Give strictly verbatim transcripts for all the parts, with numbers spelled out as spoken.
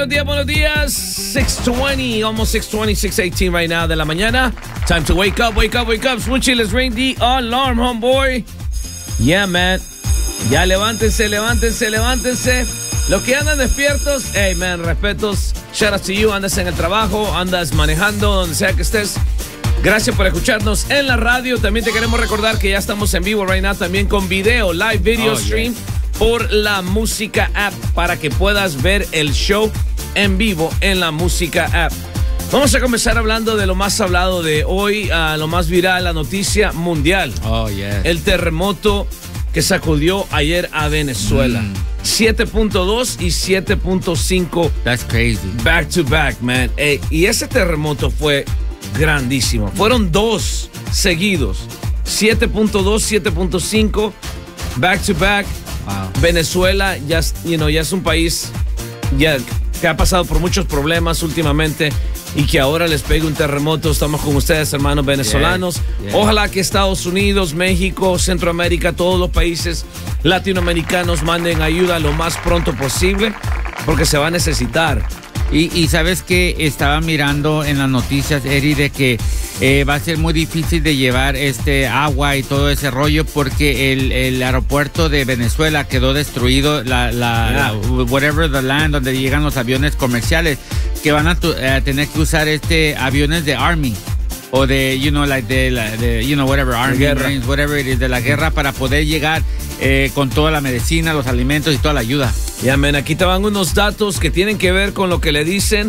buenos días, buenos días. six twenty, almost six twenty, six eighteen right now de la mañana. Time to wake up, wake up, wake up. Switchy, let's ring the alarm, homeboy. Yeah, man. Ya levántense, levántense, levántense. Los que andan despiertos, hey, man, respetos. Shout out to you. Andas en el trabajo, andas manejando, donde sea que estés. Gracias por escucharnos en la radio. También te queremos recordar que ya estamos en vivo right now, también con video, live video oh, stream. Yes. Por la Música App para que puedas ver el show en vivo en la Música App. Vamos a comenzar hablando de lo más hablado de hoy, uh, lo más viral, la noticia mundial. Oh, yes. El terremoto que sacudió ayer a Venezuela. Mm. siete punto dos y siete punto cinco. That's crazy. Back to back, man. Hey, y ese terremoto fue grandísimo. Fueron dos seguidos. siete punto dos, siete punto cinco. Back to back. Wow. Venezuela ya, you know, ya es un país ya, que ha pasado por muchos problemas últimamente y que ahora les pegue un terremoto. Estamos con ustedes, hermanos venezolanos. Yeah, yeah. Ojalá que Estados Unidos, México, Centroamérica, todos los países latinoamericanos manden ayuda lo más pronto posible porque se va a necesitar. Y, y sabes que estaba mirando en las noticias, Eri, de que eh, va a ser muy difícil de llevar este agua y todo ese rollo porque el, el aeropuerto de Venezuela quedó destruido, la, la, Yeah. la whatever the land donde llegan los aviones comerciales, que van a, tu, a tener que usar este aviones de Army o de, you know, like de, de you know, whatever, Army, Marines, whatever it is, de la guerra para poder llegar eh, con toda la medicina, los alimentos y toda la ayuda. Ya, yeah, man, aquí te van unos datos que tienen que ver con lo que le dicen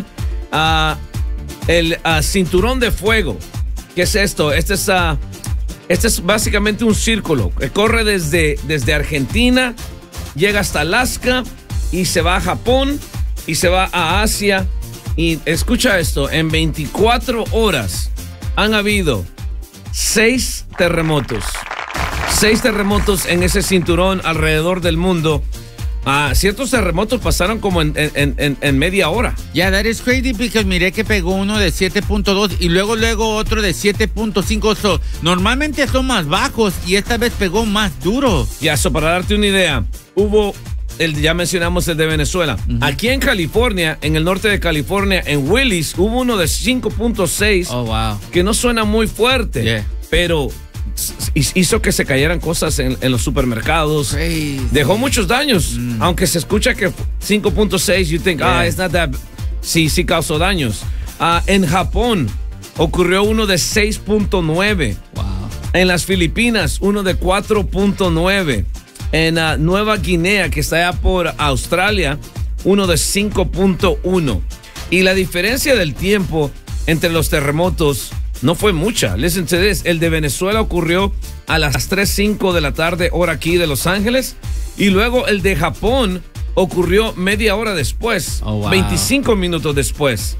a uh, el uh, cinturón de fuego. ¿Qué es esto? Este es, uh, este es básicamente un círculo que corre desde, desde Argentina, llega hasta Alaska y se va a Japón y se va a Asia. Y escucha esto, en veinticuatro horas han habido seis terremotos. Seis terremotos en ese cinturón alrededor del mundo. Ah, ciertos terremotos pasaron como en, en, en, en media hora. Yeah, that is crazy because miré que pegó uno de siete punto dos y luego luego otro de siete punto cinco. So, normalmente son más bajos y esta vez pegó más duro. Ya, eso para darte una idea, hubo, el, ya mencionamos el de Venezuela. Uh-huh. Aquí en California, en el norte de California, en Willis, hubo uno de cinco punto seis. Oh, wow. Que no suena muy fuerte, yeah. pero hizo que se cayeran cosas en, en los supermercados. Crazy. Dejó muchos daños. Mm. Aunque se escucha que cinco punto seis, you think, yeah. ah, it's not that. Sí, sí causó daños. Uh, en Japón ocurrió uno de seis punto nueve. Wow. En las Filipinas, uno de cuatro punto nueve. En uh, Nueva Guinea, que está allá por Australia, uno de cinco punto uno. Y la diferencia del tiempo entre los terremotos no fue mucha. Listen to this. El de Venezuela ocurrió a las tres cinco de la tarde, hora aquí de Los Ángeles. Y luego el de Japón ocurrió media hora después. Oh, wow. veinticinco minutos después.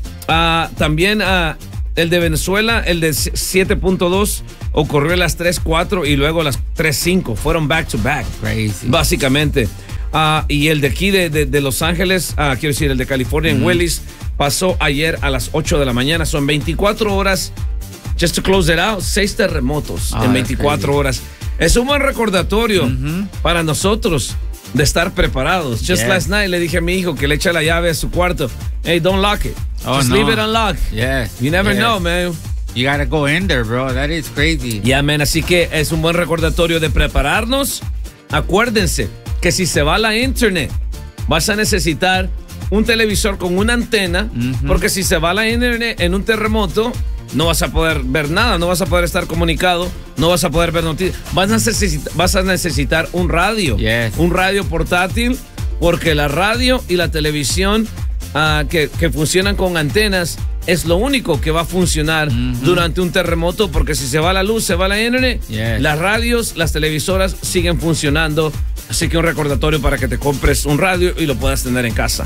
Uh, también uh, el de Venezuela, el de siete punto dos, ocurrió a las tres cuatro y luego a las tres cinco. Fueron back to back. Crazy. Básicamente. Uh, y el de aquí de, de, de Los Ángeles, uh, quiero decir, el de California, mm-hmm. en Willis, pasó ayer a las ocho de la mañana. Son veinticuatro horas. Just to close it out, seis terremotos oh, en veinticuatro horas. Es un buen recordatorio mm-hmm. para nosotros de estar preparados. Just yeah. last night le dije a mi hijo que le echa la llave a su cuarto. Hey, don't lock it. Oh, Just no. leave it unlocked. Yes. You never yes. know, man. You gotta go in there, bro. That is crazy. Yeah, man. Así que es un buen recordatorio de prepararnos. Acuérdense que si se va la internet, vas a necesitar un televisor con una antena, mm-hmm. porque si se va la internet en un terremoto, no vas a poder ver nada, no vas a poder estar comunicado, no vas a poder ver noticias. Vas a necesitar, vas a necesitar un radio, yes. un radio portátil, porque la radio y la televisión uh, que, que funcionan con antenas es lo único que va a funcionar mm-hmm. durante un terremoto, porque si se va la luz, se va la internet, yes. las radios, las televisoras siguen funcionando. Así que un recordatorio para que te compres un radio y lo puedas tener en casa.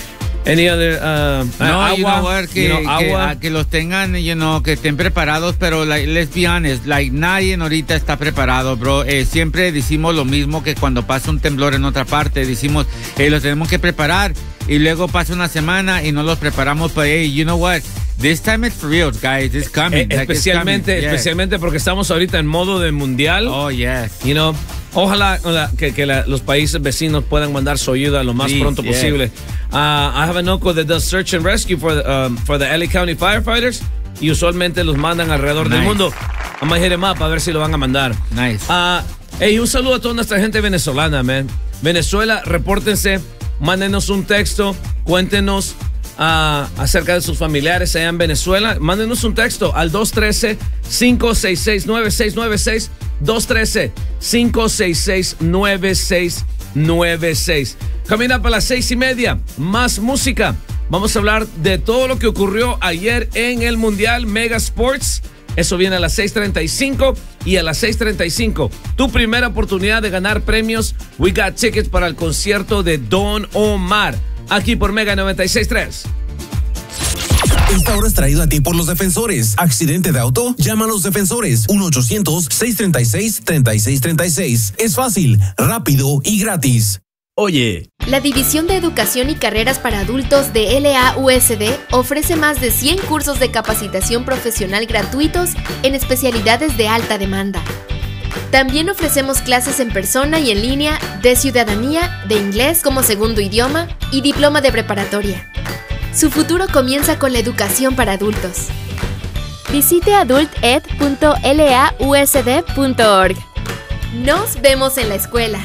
Any other, uh, no, agua, you know what, que, you know, agua. Que, que los tengan, you know, que estén preparados, pero like, let's be honest, like, nadie ahorita está preparado, bro. Eh, siempre decimos lo mismo que cuando pasa un temblor en otra parte, decimos, eh, los tenemos que preparar, y luego pasa una semana y no los preparamos, pero hey, you know what, this time it's for real, guys, it's coming. Eh, like, especialmente, it's coming. especialmente yeah. porque estamos ahorita en modo de mundial. Oh, yes. You know, Ojalá la, que, que la, los países vecinos puedan mandar su ayuda lo más Please, pronto yeah. posible. Uh, I have an uncle that does search and rescue for the, um, for the L A County firefighters y usualmente los mandan alrededor Nice. del mundo. I'm gonna hit him up a ver si lo van a mandar. Nice. Uh, hey, un saludo a toda nuestra gente venezolana, man. Venezuela, repórtense, mándenos un texto, cuéntenos uh, acerca de sus familiares allá en Venezuela. Mándenos un texto al dos uno tres, cinco seis seis, nueve seis nueve seis. dos uno tres, cinco seis seis, nueve seis nueve seis. Camina para las seis y media. Más música. Vamos a hablar de todo lo que ocurrió ayer en el Mundial Mega Sports. Eso viene a las seis treinta y cinco y a las seis treinta y cinco. Tu primera oportunidad de ganar premios. We got tickets para el concierto de Don Omar. Aquí por Mega noventa y seis punto tres. Esta hora es traído a ti por los defensores. Accidente de auto, llama a los defensores. uno ochocientos, seis treinta y seis, treinta y seis treinta y seis. Es fácil, rápido y gratis. Oye. La División de Educación y Carreras para Adultos de L A U S D ofrece más de cien cursos de capacitación profesional gratuitos en especialidades de alta demanda. También ofrecemos clases en persona y en línea de ciudadanía, de inglés como segundo idioma y diploma de preparatoria. Su futuro comienza con la educación para adultos. Visite adult ed punto l a u s d punto org. Nos vemos en la escuela.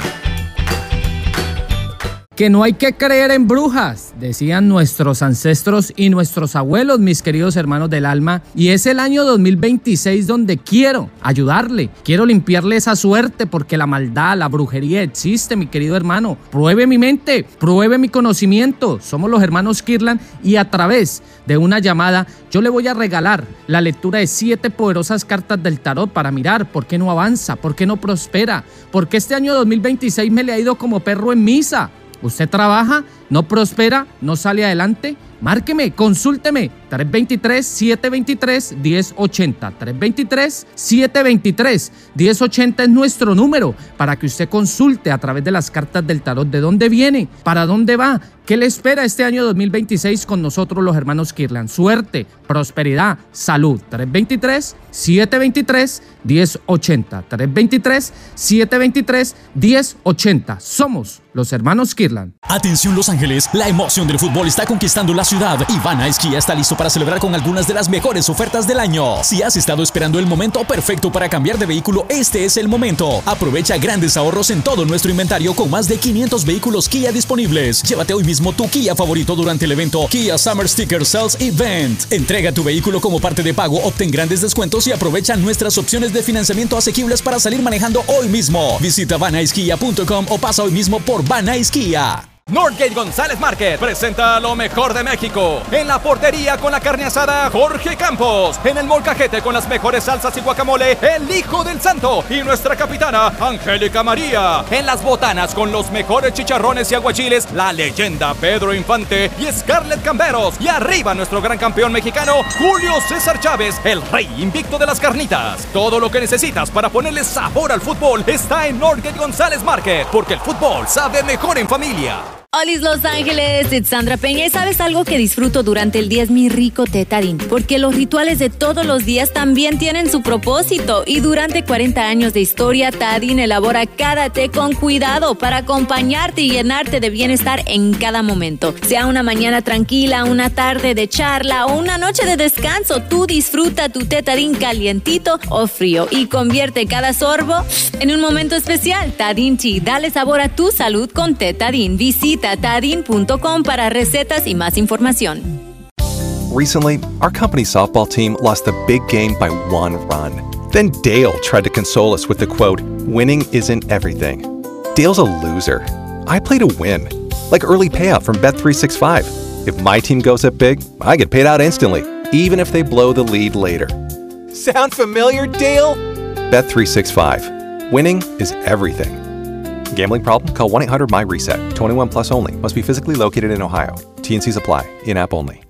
Que no hay que creer en brujas, decían nuestros ancestros y nuestros abuelos, mis queridos hermanos del alma. Y es el año dos mil veintiséis donde quiero ayudarle, quiero limpiarle esa suerte porque la maldad, la brujería existe, mi querido hermano. Pruebe mi mente, pruebe mi conocimiento. Somos los hermanos Kirlan y a través de una llamada yo le voy a regalar la lectura de siete poderosas cartas del tarot para mirar por qué no avanza, por qué no prospera, porque este año dos mil veintiséis me le ha ido como perro en misa. ¿Usted trabaja, no prospera, no sale adelante? Márqueme, consúlteme, tres dos tres, siete dos tres, uno cero ocho cero. tres dos tres, siete dos tres, uno cero ocho cero es nuestro número para que usted consulte a través de las cartas del tarot de dónde viene, para dónde va, qué le espera este año dos mil veintiséis con nosotros los hermanos Kirlan. Suerte, prosperidad, salud. tres dos tres, siete dos tres, uno cero ocho cero. tres dos tres, siete dos tres, uno cero ocho cero. Somos los hermanos Kirlan. Atención Los Ángeles, la emoción del fútbol está conquistando la ciudad y Van Ice Kia está listo para celebrar con algunas de las mejores ofertas del año. Si has estado esperando el momento perfecto para cambiar de vehículo, este es el momento. Aprovecha grandes ahorros en todo nuestro inventario con más de quinientos vehículos Kia disponibles. Llévate hoy mismo tu Kia favorito durante el evento Kia Summer Sticker Sales Event. Entrega tu vehículo como parte de pago, obtén grandes descuentos y aprovecha nuestras opciones de financiamiento asequibles para salir manejando hoy mismo. Visita van ice kia punto com o pasa hoy mismo por Van Ice Kia. Northgate González Market presenta lo mejor de México. En la portería con la carne asada Jorge Campos. En el molcajete con las mejores salsas y guacamole el Hijo del Santo y nuestra capitana Angélica María. En las botanas con los mejores chicharrones y aguachiles la leyenda Pedro Infante y Scarlett Camberos. Y arriba nuestro gran campeón mexicano Julio César Chávez, el rey invicto de las carnitas. Todo lo que necesitas para ponerle sabor al fútbol está en Northgate González Market, porque el fútbol sabe mejor en familia. Olis Los Ángeles, it's Sandra Peña. ¿Y sabes algo que disfruto durante el día? Es mi rico té Tarín, porque los rituales de todos los días también tienen su propósito. Y durante cuarenta años de historia, Tarín elabora cada té con cuidado para acompañarte y llenarte de bienestar en cada momento. Sea una mañana tranquila, una tarde de charla o una noche de descanso, tú disfruta tu té Tarín calientito o frío y convierte cada sorbo en un momento especial. Tarín Tea, dale sabor a tu salud con té Tarín. Visita tarin punto com para recetas y más información. Recently, our company softball team lost a big game by one run. Then Dale tried to console us with the quote, "Winning isn't everything." Dale's a loser. I play to win. Like early payout from Bet three sixty-five. If my team goes up big, I get paid out instantly, even if they blow the lead later. Sound familiar, Dale? Bet three sixty-five. Winning is everything. Gambling problem? Call one eight hundred M Y RESET. twenty-one plus only. Must be physically located in Ohio. T and C's apply. In-app only.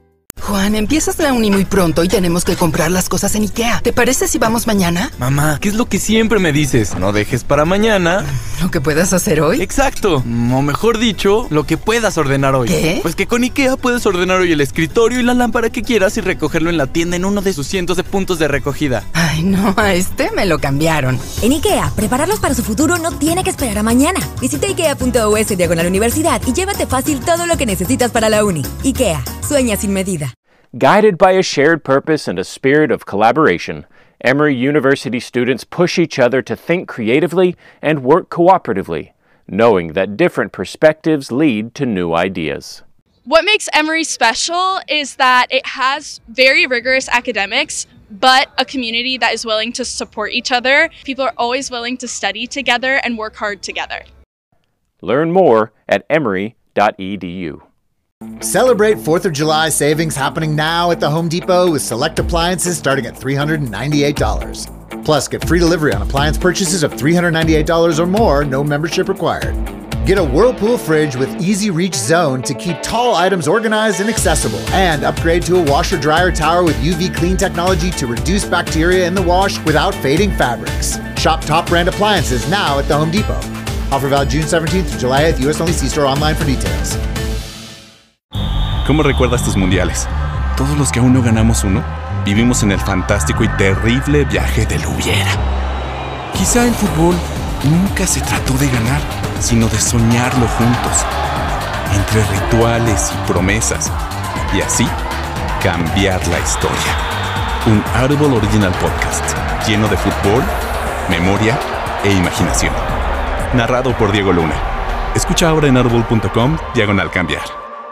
Juan, empiezas la uni muy pronto y tenemos que comprar las cosas en IKEA. ¿Te parece si vamos mañana? Mamá, ¿qué es lo que siempre me dices? No dejes para mañana ¿lo que puedas hacer hoy? Exacto, o mejor dicho, lo que puedas ordenar hoy. ¿Qué? Pues que con IKEA puedes ordenar hoy el escritorio y la lámpara que quieras y recogerlo en la tienda en uno de sus cientos de puntos de recogida. Ay, no, a este me lo cambiaron. En IKEA, prepararlos para su futuro no tiene que esperar a mañana. Visita ikea.us diagonal universidad y llévate fácil todo lo que necesitas para la uni. IKEA, sueña sin medida. Guided by a shared purpose and a spirit of collaboration, Emory University students push each other to think creatively and work cooperatively, knowing that different perspectives lead to new ideas. What makes Emory special is that it has very rigorous academics, but a community that is willing to support each other. People are always willing to study together and work hard together. Learn more at emory dot e d u. Celebrate fourth of July savings happening now at the Home Depot with select appliances starting at three hundred ninety-eight dollars. Plus, get free delivery on appliance purchases of three hundred ninety-eight dollars or more, no membership required. Get a Whirlpool fridge with Easy Reach Zone to keep tall items organized and accessible. And upgrade to a washer-dryer tower with U V clean technology to reduce bacteria in the wash without fading fabrics. Shop top brand appliances now at the Home Depot. Offer valid June seventeenth to July eighth, U S only. See store online for details. ¿Cómo recuerdas tus mundiales? Todos los que aún no ganamos uno, vivimos en el fantástico y terrible viaje del hubiera. Quizá el fútbol nunca se trató de ganar, sino de soñarlo juntos, entre rituales y promesas, y así cambiar la historia. Un Audible Original Podcast, lleno de fútbol, memoria e imaginación. Narrado por Diego Luna. Escucha ahora en audible punto com, diagonal cambiar.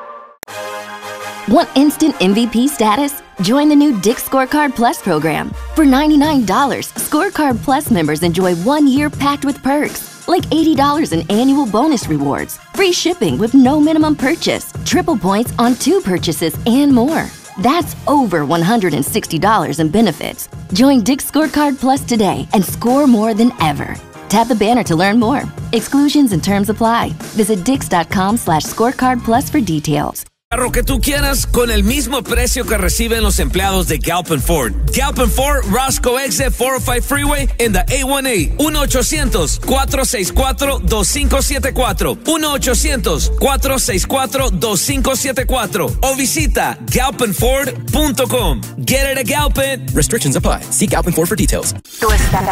Want instant M V P status? Join the new Dick's Scorecard Plus program. For ninety-nine dollars, Scorecard Plus members enjoy one year packed with perks, like eighty dollars in annual bonus rewards, free shipping with no minimum purchase, triple points on two purchases, and more. That's over one hundred sixty dollars in benefits. Join Dick's Scorecard Plus today and score more than ever. Tap the banner to learn more. Exclusions and terms apply. Visit dix.com slash scorecard plus for details. Carro que tú quieras con el mismo precio que reciben los empleados de Galpin Ford. Galpin Ford, Roscoe Exit cuatrocientos cinco Freeway en the A uno A. uno ochocientos, cuatro seis cuatro, dos cinco siete cuatro. uno ochocientos, cuatro seis cuatro, dos cinco siete cuatro. O visita galpin ford punto com. Get it at Galpin. Restrictions apply. See Galpin Ford for details.